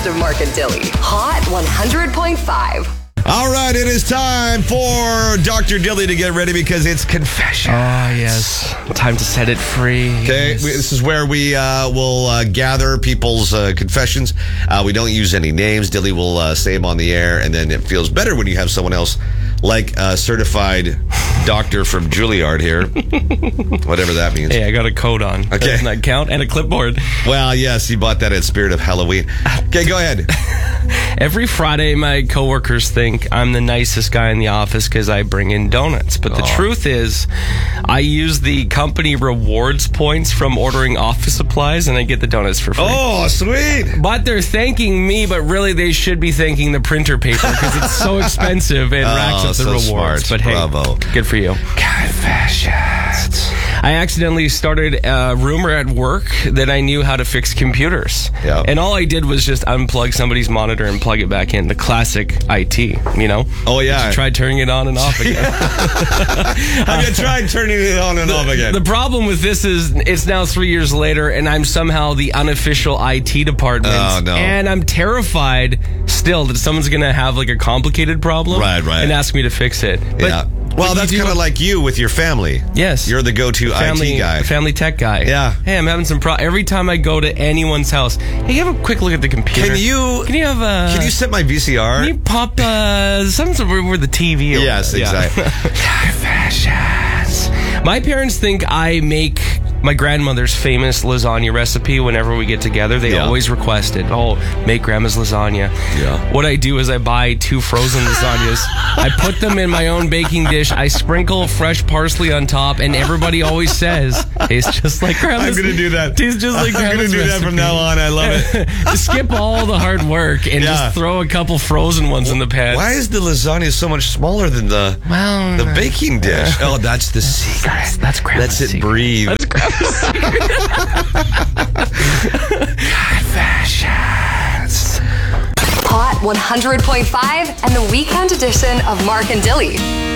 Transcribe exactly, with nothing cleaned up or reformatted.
best of Mark and Dilly. Hot one hundred point five. All right, it is time for Doctor Dilly to get ready because it's confession. Oh, yes. Time to set it free. Okay, Yes. we, this is where we uh, will uh, gather people's uh, confessions. Uh, we don't use any names. Dilly will uh, say them on the air, and then it feels better when you have someone else like a certified doctor from Juilliard here. Whatever that means. Hey, I got a coat on. Okay. Doesn't that count? And a clipboard. Well, yes, he bought that at Spirit of Halloween. Okay, go ahead. Every Friday, my coworkers think I'm the nicest guy in the office because I bring in donuts. But the Oh. truth is, I use the company rewards points from ordering office supplies, and I get the donuts for free. Oh, sweet. But they're thanking me, but really they should be thanking the printer paper because it's so expensive and Oh, racks up the so rewards. smart. But hey, Bravo. good for you. Confessions. I accidentally started a rumor at work that I knew how to fix computers. Yeah. And all I did was just unplug somebody's monitor and plug it back in. The classic I T, you know? Oh, yeah. You tried turning it on and off again. Have you tried turning it on and off again? The problem with this is it's now three years later and I'm somehow the unofficial I T department. Oh, no. And I'm terrified still that someone's going to have like a complicated problem. Right, right. And ask me to fix it. But yeah. Well, you that's do- kind of like you with your family. Yes. You're the go-to family I T guy. family tech guy. Yeah. Hey, I'm having some pro. Every time I go to anyone's house, hey, you have a quick look at the computer. Can you- Can you have a? Can you set my V C R? Can you pop uh, something where the T V? Or Yes, yeah. exactly. Confessions. My parents think I make my grandmother's famous lasagna recipe whenever we get together. They Yeah. always request it. Oh, make grandma's lasagna. Yeah. What I do is I buy two frozen lasagnas. I put them in my own baking dish. I sprinkle fresh parsley on top, and everybody always says, tastes just like grandma's. I'm going to do that. Tastes just like I'm going grandma's to do that recipe. from now on. I love it. Just skip all the hard work and Yeah. just throw a couple frozen ones in the pan. Why is the lasagna so much smaller than the Well, the baking dish? Oh, that's the secret. That's, that's grandma's Let's it secret. breathe. That's grandma's secret. Confessions. Hot one hundred point five and the weekend edition of Mark and Dilly.